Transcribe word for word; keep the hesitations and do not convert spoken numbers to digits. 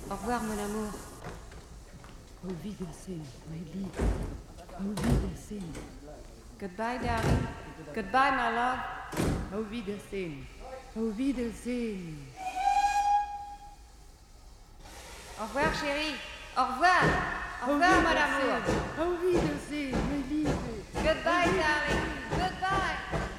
Au revoir, mon amour. Auf Wiedersehen, my Liebe. Auf Wiedersehen. Goodbye, darling. Goodbye, my love. Auf Wiedersehen. Auf Wiedersehen. Au revoir, chérie. Au revoir. Au revoir, mon amour. Auf Wiedersehen, my Liebe. Goodbye, darling. Goodbye.